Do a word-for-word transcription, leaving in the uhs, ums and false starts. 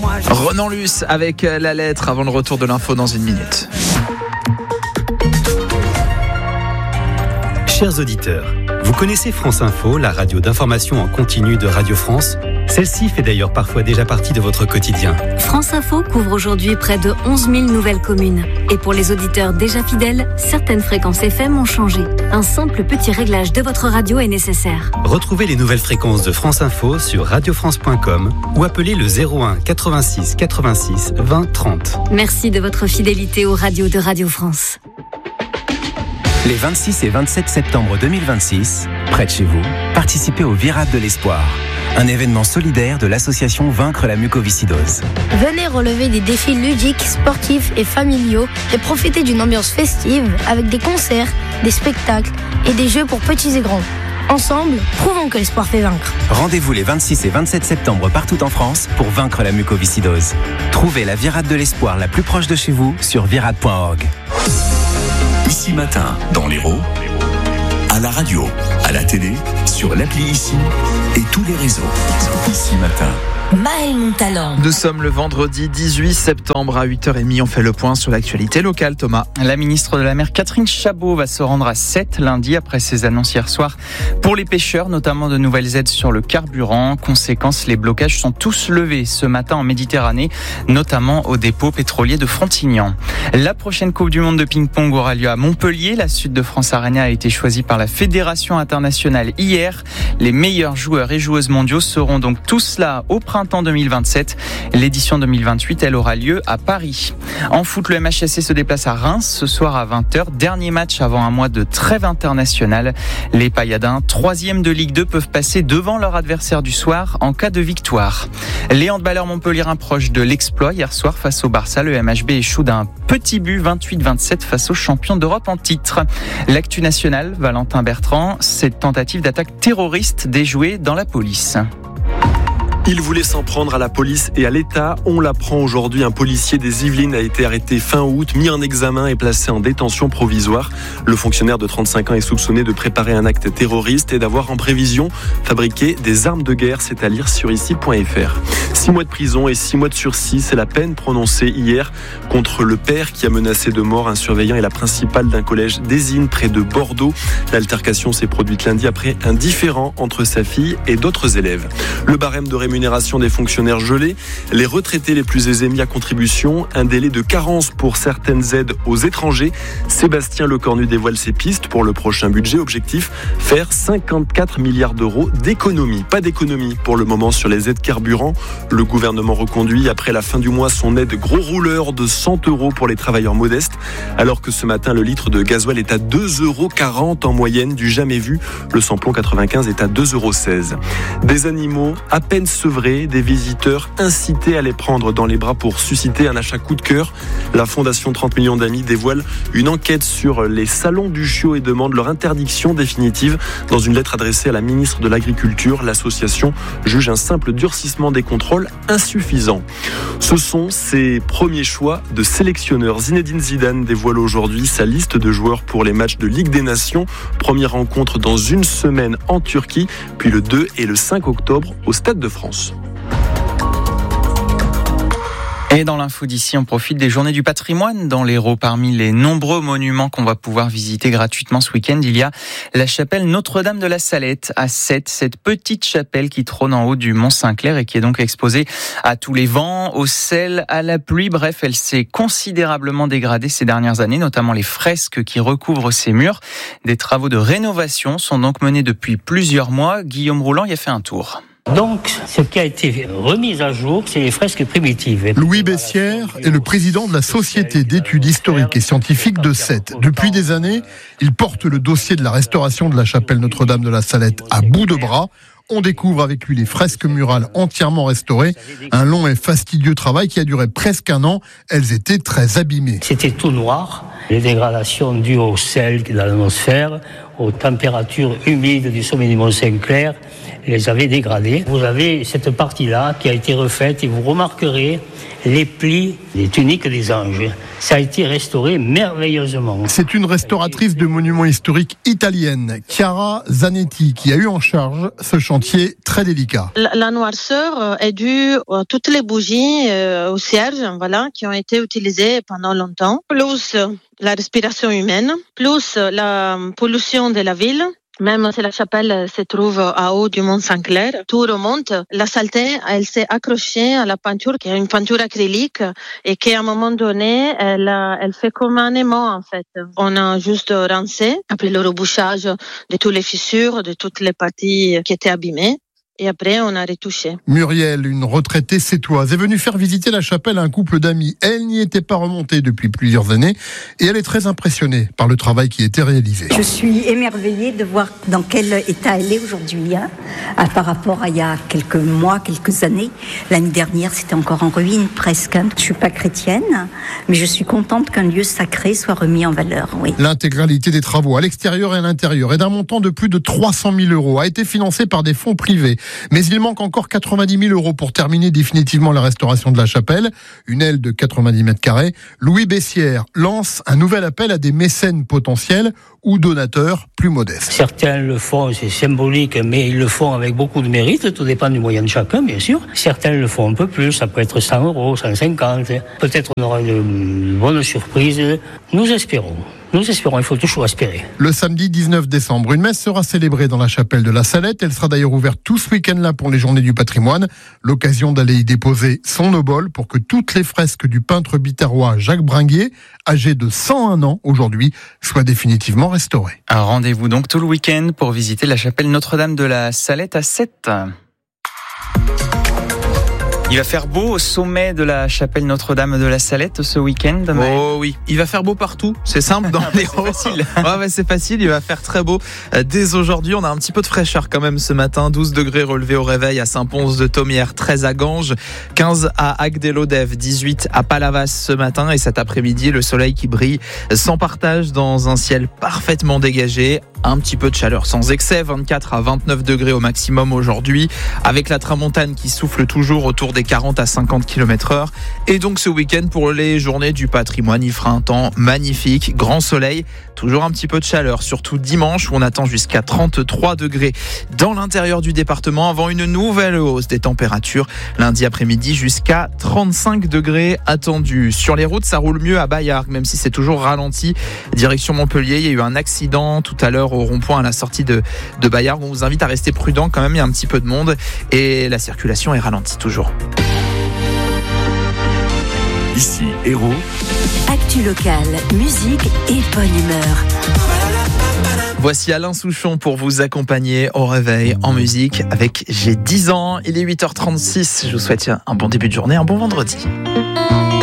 Ronan Luce avec la lettre avant le retour de l'info dans une minute. Chers auditeurs, vous connaissez France Info, la radio d'information en continu de Radio France ? Celle-ci fait d'ailleurs parfois déjà partie de votre quotidien. France Info couvre aujourd'hui près de onze mille nouvelles communes. Et pour les auditeurs déjà fidèles, certaines fréquences F M ont changé. Un simple petit réglage de votre radio est nécessaire. Retrouvez les nouvelles fréquences de France Info sur radio france point com ou appelez le zéro un quatre-vingt-six quatre-vingt-six vingt trente. Merci de votre fidélité aux radios de Radio France. Les vingt-six et vingt-sept septembre deux mille vingt-six, près de chez vous, participez au Virade de l'Espoir, un événement solidaire de l'association Vaincre la mucoviscidose. Venez relever des défis ludiques, sportifs et familiaux et profitez d'une ambiance festive avec des concerts, des spectacles et des jeux pour petits et grands. Ensemble, prouvons que l'espoir fait vaincre. Rendez-vous les vingt-six et vingt-sept septembre partout en France pour vaincre la mucoviscidose. Trouvez la Virade de l'Espoir la plus proche de chez vous sur virade point org. Ici Matin, dans l'Hérault, à la radio, à la télé, sur l'appli Ici et tous les réseaux. Ici Matin. Maël Montalent. Nous sommes le vendredi dix-huit septembre à huit heures trente. On fait le point sur l'actualité locale. Thomas. La ministre de la Mer Catherine Chabot va se rendre à Sète lundi après ses annonces hier soir pour les pêcheurs, notamment de nouvelles aides sur le carburant. Conséquence, les blocages sont tous levés ce matin en Méditerranée, notamment au dépôt pétrolier de Frontignan. La prochaine Coupe du Monde de ping-pong aura lieu à Montpellier. La Sud de France Arena a été choisie par la Fédération internationale hier. Les meilleurs joueurs et joueuses mondiaux seront donc tous là au printemps deux mille vingt-sept. L'édition deux mille vingt-huit, elle aura lieu à Paris. En foot, le M H S C se déplace à Reims ce soir à vingt heures. Dernier match avant un mois de trêve internationale. Les Payadins, troisième de Ligue deux, peuvent passer devant leur adversaire du soir en cas de victoire. Les handballeurs montpelliérains proches de l'exploit hier soir face au Barça. Le M H B échoue d'un petit but vingt-huit vingt-sept face aux champions d'Europe en titre. L'actu nationale, Valentin Bertrand, cette tentative d'attaque terroriste déjouée dans la police. Il voulait s'en prendre à la police et à l'État. On l'apprend aujourd'hui. Un policier des Yvelines a été arrêté fin août, mis en examen et placé en détention provisoire. Le fonctionnaire de trente-cinq ans est soupçonné de préparer un acte terroriste et d'avoir en prévision fabriqué des armes de guerre. C'est à lire sur ici point f r. Six mois de prison et six mois de sursis, c'est la peine prononcée hier contre le père qui a menacé de mort un surveillant et la principale d'un collège d'Ésine près de Bordeaux. L'altercation s'est produite lundi après un différend entre sa fille et d'autres élèves. Le barème de rémunération Rémunération des fonctionnaires gelés, les retraités les plus aisés mis à contribution, un délai de carence pour certaines aides aux étrangers. Sébastien Lecornu dévoile ses pistes pour le prochain budget. Objectif, faire cinquante-quatre milliards d'euros d'économies. Pas d'économie pour le moment sur les aides carburant. Le gouvernement reconduit après la fin du mois son aide gros rouleur de cent euros pour les travailleurs modestes, alors que ce matin le litre de gasoil est à deux euros quarante en moyenne, du jamais vu. Le samplon quatre-vingt-quinze est à deux euros seize. Des animaux à peine sevrés, des visiteurs incités à les prendre dans les bras pour susciter un achat coup de cœur. La Fondation trente millions d'amis dévoile une enquête sur les salons du chiot et demande leur interdiction définitive. Dans une lettre adressée à la ministre de l'Agriculture, l'association juge un simple durcissement des contrôles insuffisant. Ce sont ses premiers choix de sélectionneur. Zinedine Zidane dévoile aujourd'hui sa liste de joueurs pour les matchs de Ligue des Nations. Première rencontre dans une semaine en Turquie, puis le deux et le cinq octobre au Stade de France. Et dans l'info d'ici, on profite des journées du patrimoine dans l'Hérault. Parmi les nombreux monuments qu'on va pouvoir visiter gratuitement ce week-end, il y a la chapelle Notre-Dame de la Salette à Sète, cette petite chapelle qui trône en haut du Mont Saint-Clair et qui est donc exposée à tous les vents, au sel, à la pluie. Bref, elle s'est considérablement dégradée ces dernières années, notamment les fresques qui recouvrent ses murs. Des travaux de rénovation sont donc menés depuis plusieurs mois. Guillaume Rouland y a fait un tour. Donc, ce qui a été remis à jour, c'est les fresques primitives. Louis Bessière est le président de la Société d'études historiques et scientifiques de Sète. Depuis des années, il porte le dossier de la restauration de la chapelle Notre-Dame de la Salette à bout de bras. On découvre avec lui les fresques murales entièrement restaurées. Un long et fastidieux travail qui a duré presque un an. Elles étaient très abîmées. C'était tout noir. Les dégradations dues au sel dans l'atmosphère, aux températures humides du sommet du Mont Saint-Clair, les avait dégradées. Vous avez cette partie-là qui a été refaite et vous remarquerez les plis des tuniques des anges. Ça a été restauré merveilleusement. C'est une restauratrice de monuments historiques italienne, Chiara Zanetti, qui a eu en charge ce chantier très délicat. La, la noirceur est due à toutes les bougies euh, au cierge, voilà, qui ont été utilisées pendant longtemps, plus la respiration humaine, plus la pollution de la ville. Même si la chapelle se trouve à haut du Mont Saint-Clair, tout remonte. La saleté, elle s'est accrochée à la peinture, qui est une peinture acrylique, et qui, à un moment donné, elle, elle fait comme un aimant, en fait. On a juste rincé, après le rebouchage de toutes les fissures, de toutes les parties qui étaient abîmées. Et après, on a retouché. Muriel, une retraitée sétoise, est venue faire visiter la chapelle à un couple d'amis. Elle n'y était pas remontée depuis plusieurs années et elle est très impressionnée par le travail qui a été réalisé. Je suis émerveillée de voir dans quel état elle est aujourd'hui, hein, par rapport à il y a quelques mois, quelques années. L'année dernière, c'était encore en ruine presque. Je ne suis pas chrétienne, mais je suis contente qu'un lieu sacré soit remis en valeur. Oui. L'intégralité des travaux à l'extérieur et à l'intérieur et d'un montant de plus de trois cent mille euros a été financée par des fonds privés. Mais il manque encore quatre-vingt-dix mille euros pour terminer définitivement la restauration de la chapelle. Une aile de quatre-vingt-dix mètres carrés. Louis Bessières lance un nouvel appel à des mécènes potentiels ou donateurs plus modestes. Certains le font, c'est symbolique, mais ils le font avec beaucoup de mérite. Tout dépend du moyen de chacun, bien sûr. Certains le font un peu plus. Ça peut être cent euros, cent cinquante. Peut-être on aura une bonne surprise. Nous espérons. Nous espérons, il faut toujours espérer. Le samedi dix-neuf décembre, une messe sera célébrée dans la chapelle de la Salette. Elle sera d'ailleurs ouverte tout ce week-end-là pour les Journées du patrimoine. L'occasion d'aller y déposer son obole pour que toutes les fresques du peintre biterrois Jacques Bringuier, âgé de cent un ans aujourd'hui, soient définitivement restaurées. Un rendez-vous donc tout le week-end pour visiter la chapelle Notre-Dame de la Salette à Sète. Il va faire beau au sommet de la chapelle Notre-Dame de la Salette ce week-end. Mais... Oh oui, il va faire beau partout. C'est simple dans les c'est facile. Ouais, ouais, c'est facile. Il va faire très beau dès aujourd'hui. On a un petit peu de fraîcheur quand même ce matin. douze degrés relevés au réveil à Saint-Pons-de-Thomières, treize à Ganges, quinze à Agde-Lodève, dix-huit à Palavas ce matin. Et cet après-midi, le soleil qui brille sans partage dans un ciel parfaitement dégagé. Un petit peu de chaleur sans excès, vingt-quatre à vingt-neuf degrés au maximum aujourd'hui, avec la tramontane qui souffle toujours autour des quarante à cinquante kilomètres heure. Et donc ce week-end, pour les Journées du patrimoine, il fera un temps magnifique, grand soleil, toujours un petit peu de chaleur, surtout dimanche où on attend jusqu'à trente-trois degrés dans l'intérieur du département, avant une nouvelle hausse des températures lundi après-midi jusqu'à trente-cinq degrés attendus. Sur les routes, ça roule mieux à Baillargues, même si c'est toujours ralenti. Direction Montpellier, il y a eu un accident tout à l'heure au rond-point à la sortie de, de Baillargues. On vous invite à rester prudent quand même, il y a un petit peu de monde et la circulation est ralentie toujours. Ici, Héros. Actu locale, musique et bonne humeur. Voici Alain Souchon pour vous accompagner au réveil en musique avec J'ai dix ans. Il est huit heures trente-six. Je vous souhaite un bon début de journée, un bon vendredi.